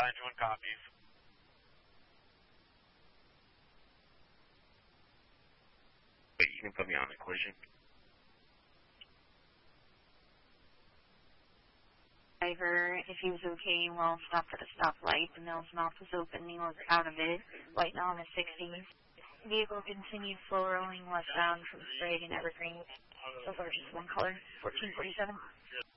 91 copies. Wait, you can put me on a collision. Driver, if he was okay, well, stopped at a stoplight. The Mills mouth was open. He was out of it. White now in the 60s. Vehicle continued slow rolling westbound from Sprague and Evergreen. So far, just one color. 1447.